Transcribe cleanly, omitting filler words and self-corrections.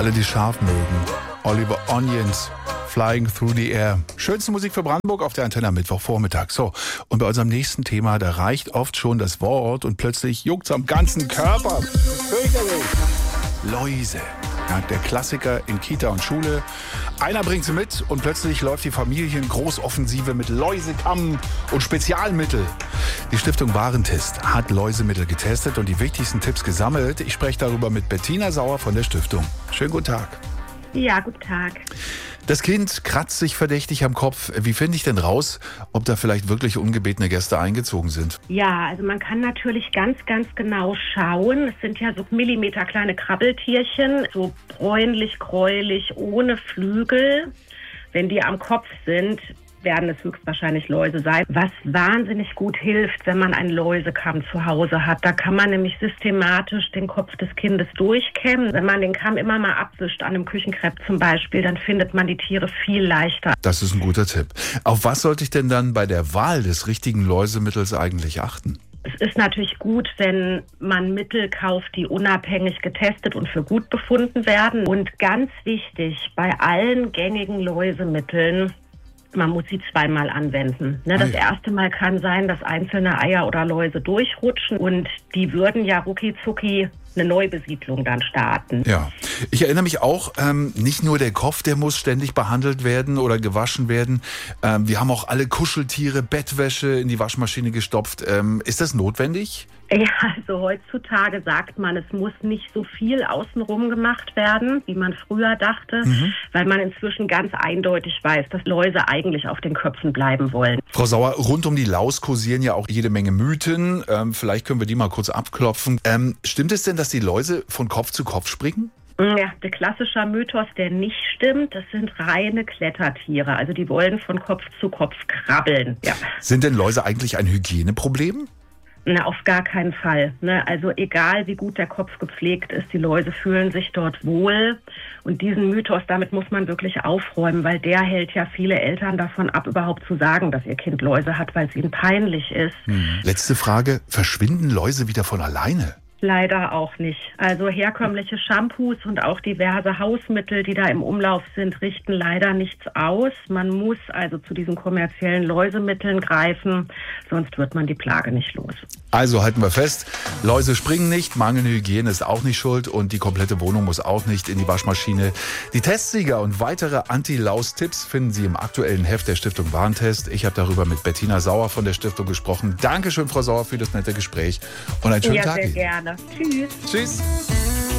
Alle, die scharf mögen. Oliver Onions, Flying Through the Air. Schönste Musik für Brandenburg auf der Antenne am Mittwochvormittag. So, und bei unserem nächsten Thema, da reicht oft schon das Wort und plötzlich juckt's am ganzen Körper. Fürchterlich. Läuse. Ja, der Klassiker in Kita und Schule. Einer bringt sie mit und plötzlich läuft die Familien-Großoffensive mit Läusekamm und Spezialmittel. Die Stiftung Warentest hat Läusemittel getestet und die wichtigsten Tipps gesammelt. Ich spreche darüber mit Bettina Sauer von der Stiftung. Schönen guten Tag. Ja, guten Tag. Das Kind kratzt sich verdächtig am Kopf. Wie finde ich denn raus, ob da vielleicht wirklich ungebetene Gäste eingezogen sind? Ja, also man kann natürlich ganz genau schauen. Es sind ja so millimeterkleine Krabbeltierchen, so bräunlich, gräulich, ohne Flügel. Wenn die am Kopf sind, werden es höchstwahrscheinlich Läuse sein. Was wahnsinnig gut hilft, wenn man einen Läusekamm zu Hause hat. Da kann man nämlich systematisch den Kopf des Kindes durchkämmen. Wenn man den Kamm immer mal abwischt, an einem Küchenkrepp zum Beispiel, dann findet man die Tiere viel leichter. Das ist ein guter Tipp. Auf was sollte ich denn dann bei der Wahl des richtigen Läusemittels eigentlich achten? Es ist natürlich gut, wenn man Mittel kauft, die unabhängig getestet und für gut befunden werden. Und ganz wichtig, bei allen gängigen Läusemitteln, man muss sie zweimal anwenden. Das erste Mal kann sein, dass einzelne Eier oder Läuse durchrutschen und die würden ja rucki-zucki eine Neubesiedlung dann starten. Ja, ich erinnere mich auch, nicht nur der Kopf, der muss ständig behandelt werden oder gewaschen werden. Wir haben auch alle Kuscheltiere, Bettwäsche in die Waschmaschine gestopft. Ist das notwendig? Ja, also heutzutage sagt man, es muss nicht so viel außenrum gemacht werden, wie man früher dachte, weil man inzwischen ganz eindeutig weiß, dass Läuse eigentlich auf den Köpfen bleiben wollen. Frau Sauer, rund um die Laus kursieren ja auch jede Menge Mythen. Vielleicht können wir die mal kurz abklopfen. Stimmt es denn, dass die Läuse von Kopf zu Kopf springen? Ja, der klassische Mythos, der nicht stimmt, das sind reine Klettertiere. Also die wollen von Kopf zu Kopf krabbeln. Ja. Sind denn Läuse eigentlich ein Hygieneproblem? Na, auf gar keinen Fall. Also egal, wie gut der Kopf gepflegt ist, die Läuse fühlen sich dort wohl. Und diesen Mythos, damit muss man wirklich aufräumen, weil der hält ja viele Eltern davon ab, überhaupt zu sagen, dass ihr Kind Läuse hat, weil es ihnen peinlich ist. Letzte Frage, verschwinden Läuse wieder von alleine? Leider auch nicht. Also herkömmliche Shampoos und auch diverse Hausmittel, die da im Umlauf sind, richten leider nichts aus. Man muss also zu diesen kommerziellen Läusemitteln greifen, sonst wird man die Plage nicht los. Also halten wir fest, Läuse springen nicht, mangelnde Hygiene ist auch nicht schuld und die komplette Wohnung muss auch nicht in die Waschmaschine. Die Testsieger und weitere Anti-Laus-Tipps finden Sie im aktuellen Heft der Stiftung Warentest. Ich habe darüber mit Bettina Sauer von der Stiftung gesprochen. Dankeschön, Frau Sauer, für das nette Gespräch und einen schönen Tag. Ja, sehr gerne. Tschüss. Tschüss.